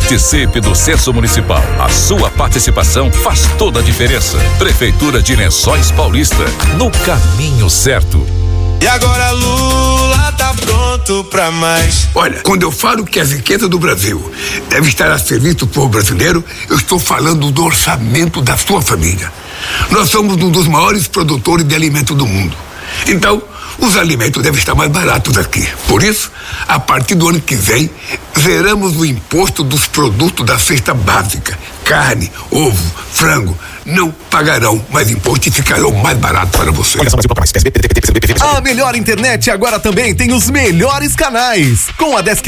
Participe do Censo Municipal. A sua participação faz toda a diferença. Prefeitura de Lençóis Paulista, no caminho certo. E agora Lula tá pronto pra mais. Olha, quando eu falo que as riquezas do Brasil devem estar a serviço do povo brasileiro, eu estou falando do orçamento da sua família. Nós somos um dos maiores produtores de alimentos do mundo. Então, os alimentos devem estar mais baratos aqui. Por isso, a partir do ano que vem, zeramos o imposto dos produtos da cesta básica. Carne, ovo, frango, não pagarão mais imposto e ficarão mais barato para você. A melhor internet agora também tem os melhores canais. Com a Desk